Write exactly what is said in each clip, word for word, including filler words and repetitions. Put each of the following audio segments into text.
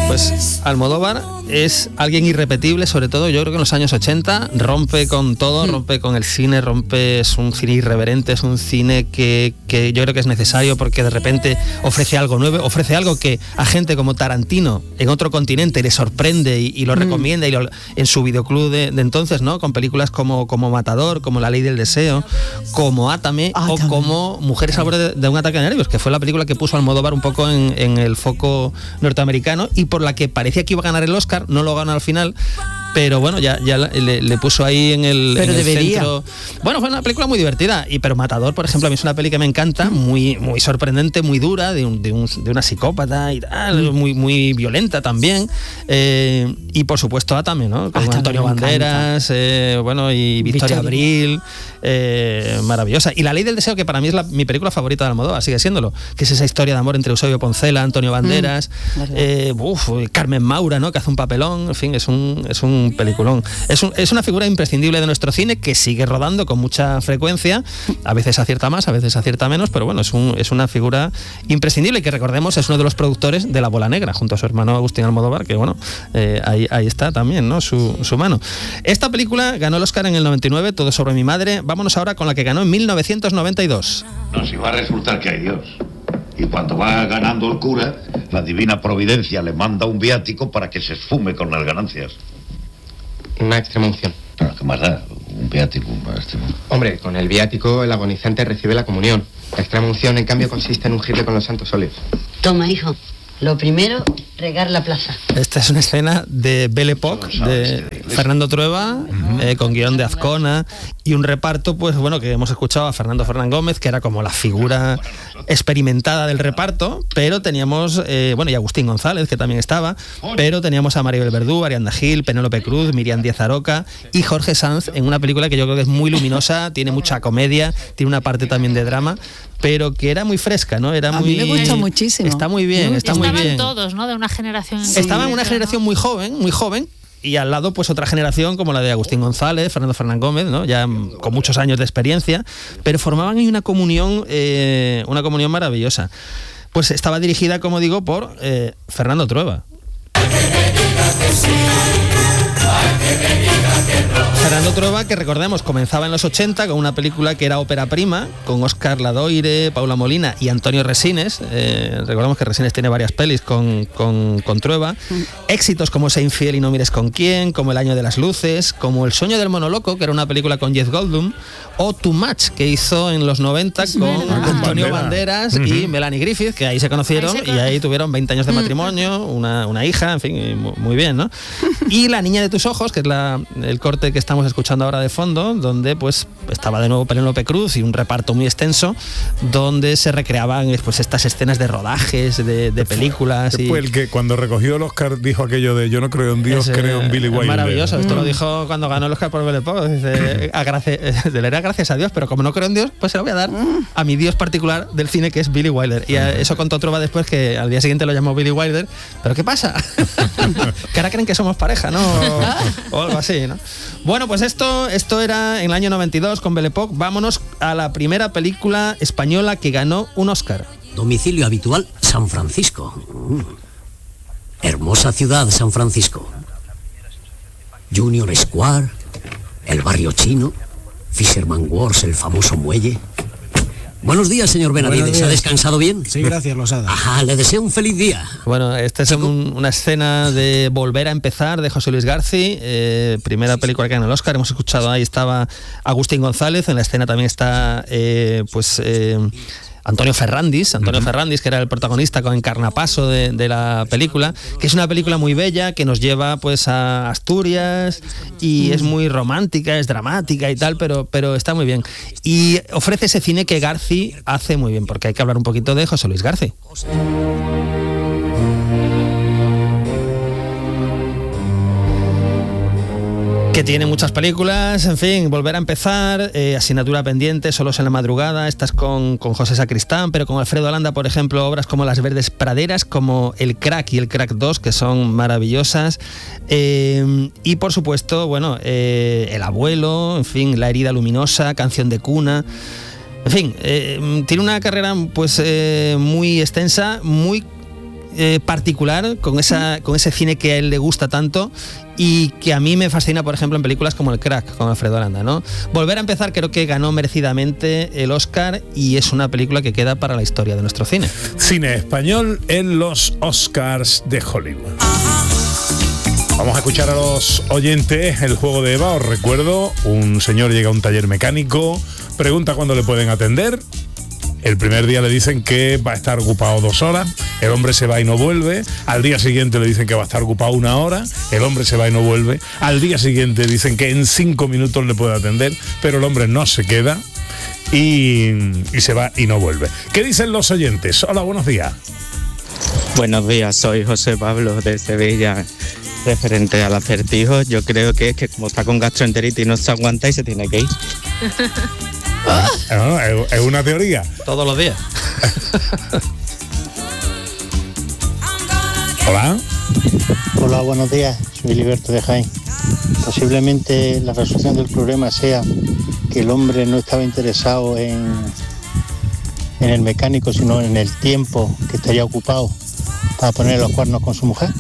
Pues Almodóvar es alguien irrepetible, sobre todo yo creo que en los años ochenta rompe con todo, rompe con el cine, rompe, es un cine irreverente, es un cine que, que yo creo que es necesario porque de repente ofrece algo nuevo, ofrece algo que a gente como Tarantino en otro continente le sorprende y, y lo mm. recomienda y lo, en su videoclub de, de entonces, ¿no? Con películas como, como Matador, como La Ley del Deseo, como Átame ah, o también. como Mujeres al borde de, de un ataque de nervios, que fue la película que puso Almodóvar un poco en, en el foco norteamericano y por la que parecía que iba a ganar el Oscar, no lo ganó al final, pero bueno, ya, ya le, le puso ahí en el, pero en el debería. centro. Bueno, fue una película muy divertida, y pero Matador, por ejemplo, a mí es una peli que me encanta, muy, muy sorprendente, muy dura, de, un, de, un, de una psicópata y tal, muy, muy violenta también, eh, y por supuesto Átame, ¿no? Con Átame Antonio Banderas, eh, bueno, y Victoria, Victoria. Abril, eh, maravillosa. Y La Ley del Deseo, que para mí es la, mi película favorita de Almodóvar, sigue siéndolo, que es esa historia de amor entre Eusebio Poncela, Antonio Banderas, mm, eh, uf, Carmen Maura, ¿no? Que hace un papelón, en fin, es un, es un peliculón. Es, un, es una figura imprescindible de nuestro cine que sigue rodando con mucha frecuencia, a veces acierta más, a veces acierta menos, pero bueno, es, un, es una figura imprescindible y que recordemos es uno de los productores de La Bola Negra, junto a su hermano Agustín Almodóvar, que bueno, eh, ahí, ahí está también, ¿no? Su, su mano. Esta película ganó el Oscar en el noventa y nueve, Todo sobre mi madre. Vámonos ahora con la que ganó en mil novecientos noventa y dos. No, si va a resultar que hay Dios. Y cuando va ganando el cura, la divina providencia le manda un viático para que se esfume con las ganancias. Una extrema unción. Pero ¿qué más da? Un viático, un extremo. Hombre, con el viático el agonizante recibe la comunión. La extrema unción, en cambio, consiste en ungirle con los santos óleos. Toma, hijo. Lo primero, regar la plaza. Esta es una escena de Belle Époque, de Fernando Trueba, uh-huh. eh, con guión de Azcona, y un reparto, pues bueno, que hemos escuchado a Fernando Fernán Gómez, que era como la figura experimentada del reparto, pero teníamos, eh, bueno, y Agustín González, que también estaba, pero teníamos a Maribel Verdú, Ariadna Gil, Penélope Cruz, Miriam Díaz Aroca y Jorge Sanz, en una película que yo creo que es muy luminosa, tiene mucha comedia, tiene una parte también de drama, pero que era muy fresca, ¿no? Era a muy, mí me gusta muchísimo. Está muy bien, está Estaban muy bien. todos, ¿no? De una generación. Estaban una generación muy joven, muy joven, y al lado pues otra generación como la de Agustín González, Fernando Fernán Gómez, ¿no? Ya con muchos años de experiencia, pero formaban ahí una comunión, eh, una comunión maravillosa. Pues estaba dirigida, como digo, por eh, Fernando Trueba. Fernando Trueba, que recordemos comenzaba en los ochenta con una película que era ópera prima, con Óscar Ladoire, Paula Molina y Antonio Resines. Eh, recordemos que Resines tiene varias pelis con, con, con Trueba. Éxitos como Sé infiel y no mires con quién, como El año de las luces, como El sueño del monoloco, que era una película con Jeff Goldblum, o Too Much, que hizo en los noventa con verdad. Antonio Banderas uh-huh. y Melanie Griffith, que ahí se conocieron ahí se y ahí tuvieron veinte años de matrimonio, una, una hija, en fin, muy, muy bien, ¿no? Y La niña de tus ojos, que es la, el corte que estamos escuchando ahora de fondo, donde pues estaba de nuevo Penélope Cruz y un reparto muy extenso, donde se recreaban pues estas escenas de rodajes, de, de películas. Y... Fue el que cuando recogió el Oscar dijo aquello de yo no creo en Dios, Ese, creo en Billy Wilder. Maravilloso, esto mm. lo dijo cuando ganó el Oscar por Belle Époque, dice, le era gracias a Dios, pero como no creo en Dios, pues se lo voy a dar a mi Dios particular del cine, que es Billy Wilder. Y a, eso contó Trueba después, que al día siguiente lo llamó Billy Wilder. ¿Pero qué pasa? Que ahora creen que somos pareja, ¿no? O, o algo así, ¿no? Bueno, pues esto, esto era en el año noventa y dos con Belle Époque. Vámonos a la primera película española que ganó un Oscar. Domicilio habitual, San Francisco. Mm. Hermosa ciudad, San Francisco. Junior Square, el barrio chino, Fisherman Wharf, el famoso muelle. Buenos días, señor Benavides. ¿Ha descansado bien? Sí, gracias, Losada. Ajá, le deseo un feliz día. Bueno, esta es un, una escena de Volver a empezar, de José Luis García, eh, primera película que ganó el Oscar. Hemos escuchado, ahí estaba Agustín González, en la escena también está, eh, pues... Eh, Antonio Ferrandis, Antonio uh-huh. Ferrandis, que era el protagonista con Encarnapaso de, de la película, que es una película muy bella, que nos lleva pues a Asturias y uh-huh. es muy romántica, es dramática y tal, pero, pero está muy bien. Y ofrece ese cine que García hace muy bien, porque hay que hablar un poquito de José Luis García. Que tiene muchas películas, en fin, Volver a empezar, eh, Asignatura pendiente, Solos en la madrugada, estas con, con José Sacristán, pero con Alfredo Alanda, por ejemplo, obras como Las verdes praderas, como El Crack y El Crack dos, que son maravillosas, eh, y por supuesto, bueno, eh, El abuelo, en fin, La herida luminosa, Canción de cuna. En fin, eh, tiene una carrera pues eh, muy extensa, muy eh, particular, con, esa, con ese cine que a él le gusta tanto y que a mí me fascina, por ejemplo, en películas como El Crack, con Alfredo Aranda, ¿no? Volver a empezar creo que ganó merecidamente el Oscar y es una película que queda para la historia de nuestro cine. Cine español en los Oscars de Hollywood. Vamos a escuchar a los oyentes el juego de Eva. Os recuerdo, un señor llega a un taller mecánico, pregunta cuándo le pueden atender. El primer día le dicen que va a estar ocupado dos horas, el hombre se va y no vuelve. Al día siguiente le dicen que va a estar ocupado una hora, el hombre se va y no vuelve. Al día siguiente dicen que en cinco minutos le puede atender, pero el hombre no se queda y, y se va y no vuelve. ¿Qué dicen los oyentes? Hola, buenos días. Buenos días, soy José Pablo de Sevilla. Referente al acertijo, yo creo que es que como está con gastroenteritis no se aguanta y se tiene que ir. Ah, no, es, es una teoría. Todos los días. Hola. Hola, buenos días. Soy Liberto de Jaén. Posiblemente la resolución del problema sea que el hombre no estaba interesado en, en el mecánico, sino en el tiempo que estaría ocupado para poner los cuernos con su mujer.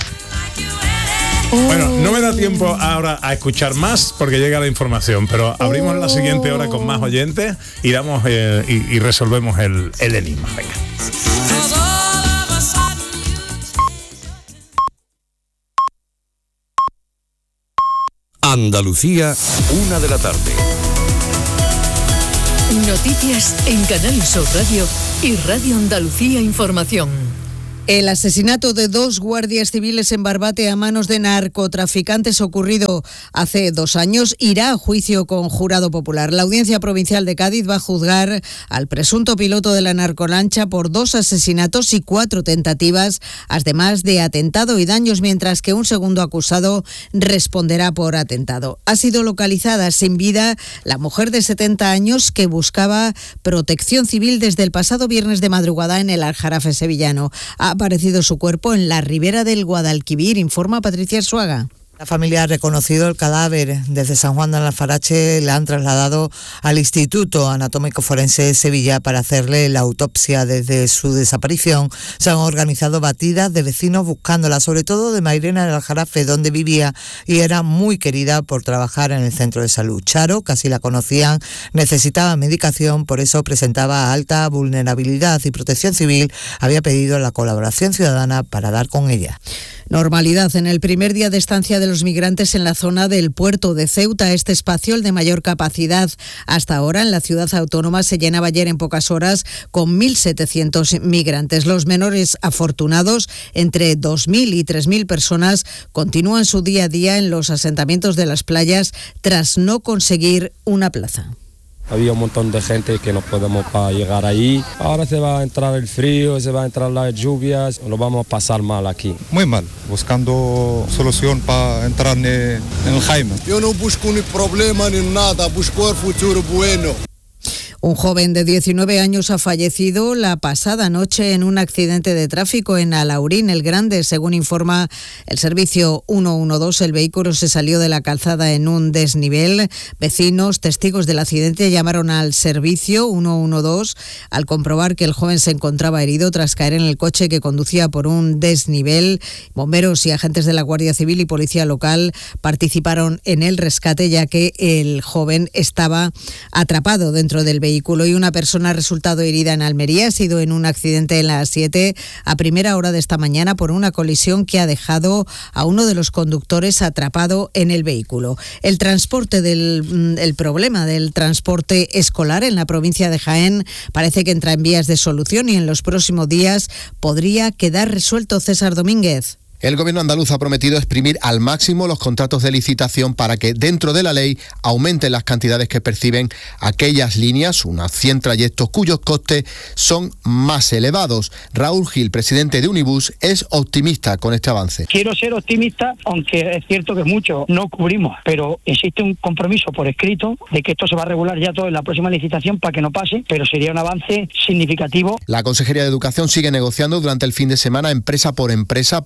Bueno, no me da tiempo ahora a escuchar más porque llega la información, pero abrimos la siguiente hora con más oyentes y damos eh, y, y resolvemos el, el enigma. Venga. Andalucía, una de la tarde. Noticias en Canal Sur Radio y Radio Andalucía Información. El asesinato de dos guardias civiles en Barbate a manos de narcotraficantes ocurrido hace dos años irá a juicio con jurado popular. La Audiencia Provincial de Cádiz va a juzgar al presunto piloto de la narcolancha por dos asesinatos y cuatro tentativas, además de atentado y daños, mientras que un segundo acusado responderá por atentado. Ha sido localizada sin vida la mujer de setenta años que buscaba protección civil desde el pasado viernes de madrugada en el Aljarafe sevillano. Ha aparecido su cuerpo en la ribera del Guadalquivir, informa Patricia Arzuaga. La familia ha reconocido el cadáver. Desde San Juan de Alfarache la han trasladado al Instituto Anatómico Forense de Sevilla para hacerle la autopsia. Desde su desaparición se han organizado batidas de vecinos buscándola, sobre todo de Mairena del Aljarafe, donde vivía y era muy querida por trabajar en el centro de salud. Charo, casi la conocían, necesitaba medicación, por eso presentaba alta vulnerabilidad y Protección Civil había pedido la colaboración ciudadana para dar con ella. Normalidad en el primer día de estancia de los migrantes en la zona del puerto de Ceuta. Este espacio, el de mayor capacidad hasta ahora en la ciudad autónoma, se llenaba ayer en pocas horas con mil setecientos migrantes. Los menores afortunados, entre dos mil y tres mil personas, continúan su día a día en los asentamientos de las playas tras no conseguir una plaza. Había un montón de gente que no podemos para llegar ahí. Ahora se va a entrar el frío, se va a entrar las lluvias, lo vamos a pasar mal aquí. Muy mal, buscando solución para entrar en el Jaime. Yo no busco ni problema ni nada, busco el futuro bueno. Un joven de diecinueve años ha fallecido la pasada noche en un accidente de tráfico en Alaurín el Grande. Según informa el servicio ciento doce, el vehículo se salió de la calzada en un desnivel. Vecinos, testigos del accidente, llamaron al servicio ciento doce al comprobar que el joven se encontraba herido tras caer en el coche que conducía por un desnivel. Bomberos y agentes de la Guardia Civil y Policía Local participaron en el rescate, ya que el joven estaba atrapado dentro del vehículo. Y una persona ha resultado herida en Almería. Ha sido en un accidente en la A siete a primera hora de esta mañana por una colisión que ha dejado a uno de los conductores atrapado en el vehículo. El transporte del el problema del transporte escolar en la provincia de Jaén parece que entra en vías de solución y en los próximos días podría quedar resuelto. César Domínguez. El gobierno andaluz ha prometido exprimir al máximo los contratos de licitación para que dentro de la ley aumenten las cantidades que perciben aquellas líneas, unas cien trayectos cuyos costes son más elevados. Raúl Gil, presidente de Unibus, es optimista con este avance. Quiero ser optimista, aunque es cierto que mucho no cubrimos, pero existe un compromiso por escrito de que esto se va a regular ya todo en la próxima licitación para que no pase, pero sería un avance significativo. La Consejería de Educación sigue negociando durante el fin de semana empresa por empresa para normalizar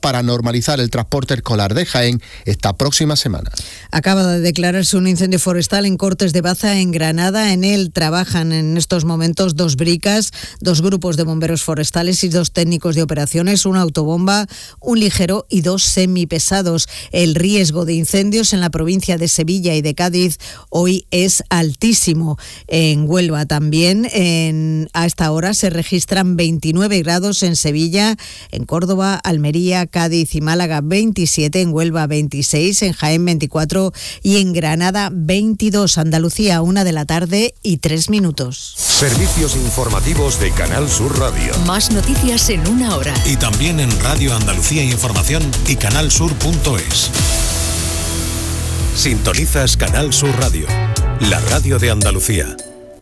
normalizar el transporte escolar de Jaén esta próxima semana. Acaba de declararse un incendio forestal en Cortes de Baza, en Granada. En él trabajan en estos momentos dos bricas, dos grupos de bomberos forestales y dos técnicos de operaciones, una autobomba, un ligero y dos semipesados. El riesgo de incendios en la provincia de Sevilla y de Cádiz hoy es altísimo. En Huelva también, en, a esta hora se registran veintinueve grados en Sevilla, en Córdoba, Almería, Cádiz y Málaga veintisiete, en Huelva veintiséis, en Jaén veinticuatro y en Granada veintidós. Andalucía, una de la tarde y tres minutos. Servicios informativos de Canal Sur Radio. Más noticias en una hora. Y también en Radio Andalucía Información y canalsur punto es. Sintonizas Canal Sur Radio, la radio de Andalucía.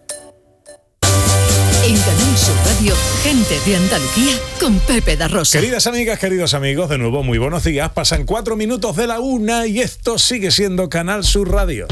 En Canal Sur Radio, gente de Andalucía con Pepe da Rosa. Queridas amigas, queridos amigos, de nuevo muy buenos días. Pasan cuatro minutos de la una y esto sigue siendo Canal Sur Radio.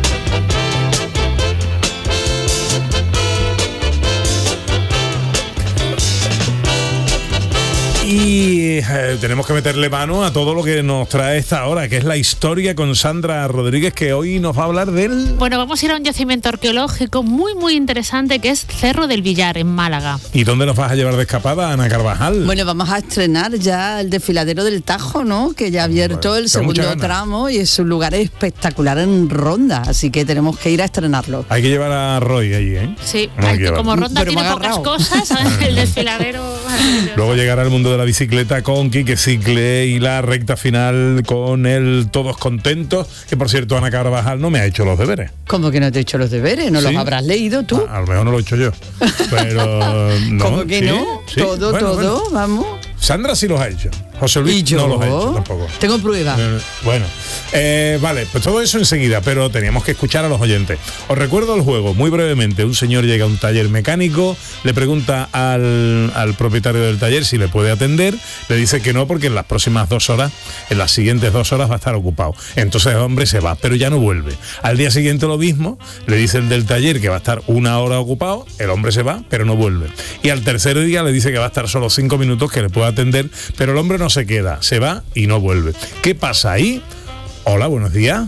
Y eh, tenemos que meterle mano a todo lo que nos trae esta hora, que es la historia con Sandra Rodríguez, que hoy nos va a hablar del... Bueno, vamos a ir a un yacimiento arqueológico muy, muy interesante, que es Cerro del Villar, en Málaga. ¿Y dónde nos vas a llevar de escapada, Ana Carvajal? Bueno, vamos a estrenar ya el desfiladero del Tajo, ¿no? Que ya ha abierto bueno, el segundo tramo y es un lugar espectacular en Ronda, así que tenemos que ir a estrenarlo. Hay que llevar a Roy allí, ¿eh? Sí, hay que, como Ronda Pero tiene pocas cosas, ¿sabes? El desfiladero... Luego llegará el mundo de la bicicleta con Quique Cicle y la recta final con el Todos Contentos, que por cierto Ana Carvajal no me ha hecho los deberes. ¿Cómo que no te he hecho los deberes? ¿No ¿Sí? los habrás leído tú? A, a lo mejor no lo he hecho yo, pero no. ¿Cómo que ¿sí? no? ¿Sí? Todo, bueno, todo, bueno. Vamos. Sandra sí los ha hecho. José Luis no los ha hecho tampoco. Tengo pruebas. Eh, bueno, eh, vale, pues todo eso enseguida, pero teníamos que escuchar a los oyentes. Os recuerdo el juego, muy brevemente. Un señor llega a un taller mecánico, le pregunta al, al propietario del taller si le puede atender, le dice que no porque en las próximas dos horas, en las siguientes dos horas va a estar ocupado. Entonces el hombre se va, pero ya no vuelve. Al día siguiente lo mismo, le dice el del taller que va a estar una hora ocupado, el hombre se va, pero no vuelve. Y al tercer día le dice que va a estar solo cinco minutos, que le puede atender, pero el hombre no se queda, se va y no vuelve. ¿Qué pasa ahí? Hola, buenos días.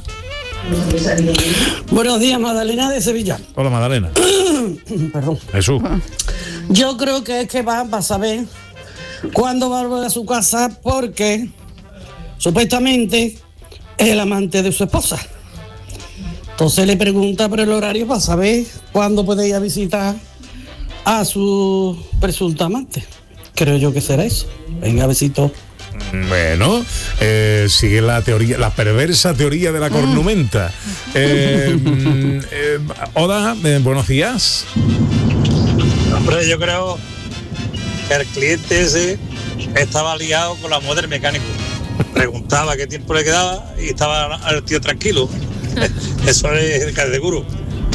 Buenos días, Magdalena de Sevilla. Hola, Magdalena. Perdón. Jesús. Yo creo que es que va a saber cuándo va a volver a su casa porque supuestamente es el amante de su esposa. Entonces le pregunta por el horario para saber cuándo puede ir a visitar a su presunta amante. Creo yo que será eso. Venga, besito. Bueno, eh, sigue la teoría, la perversa teoría de la cornumenta. Eh, eh, Oda, eh, buenos días. Hombre, yo creo que el cliente ese estaba liado con la mujer del mecánico. Preguntaba qué tiempo le quedaba y estaba el tío tranquilo. Eso es de seguro.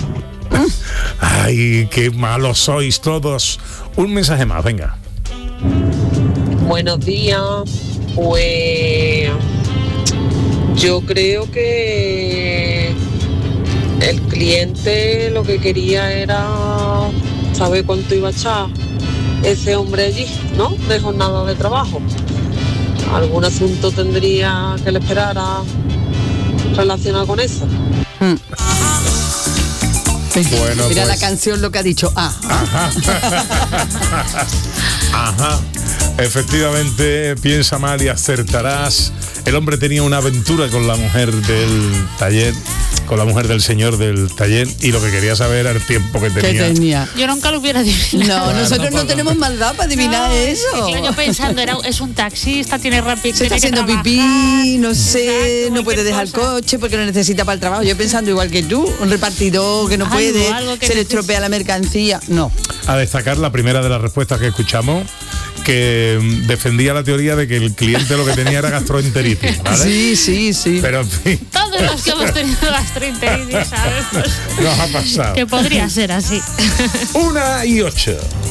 Ay, qué malos sois todos. Un mensaje más, venga. Buenos días, pues yo creo que el cliente lo que quería era saber cuánto iba a echar ese hombre allí, ¿no? De jornada de trabajo. Algún asunto tendría que le esperara relacionado con eso. Mm. Bueno, mira pues... la canción lo que ha dicho. Ah. Ajá. Ajá. Efectivamente, piensa mal y acertarás. El hombre tenía una aventura con la mujer del taller, con la mujer del señor del taller, y lo que quería saber era el tiempo que tenía. ¿Qué tenía? Yo nunca lo hubiera adivinado. No, claro, nosotros no, no tenemos maldad para adivinar no, eso. Claro, yo pensando, era, es un taxista, tiene rápido. Se está haciendo pipí, no sé, Exacto, no puede dejar el coche porque lo necesita para el trabajo. Yo pensando igual que tú, un repartidor que no algo, puede, algo que se le estropea la mercancía. No. A destacar la primera de las respuestas que escuchamos, que defendía la teoría de que el cliente lo que tenía era gastroenteritis, ¿vale? Sí, sí, sí. Pero en fin. Todos los que hemos tenido gastroenteritis, ¿sabes? Pues, nos ha pasado. Que podría ser así. Una y ocho.